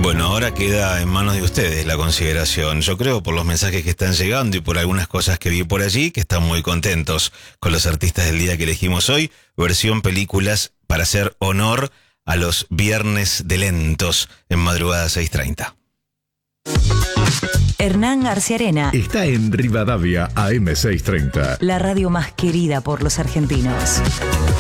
Bueno, ahora queda en manos de ustedes la consideración. Yo creo por los mensajes que están llegando y por algunas cosas que vi por allí, que están muy contentos con los artistas del día que elegimos hoy. Versión películas para hacer honor a los viernes de lentos en madrugada 6:30. Hernán Arciarena está en Rivadavia AM 630. La radio más querida por los argentinos.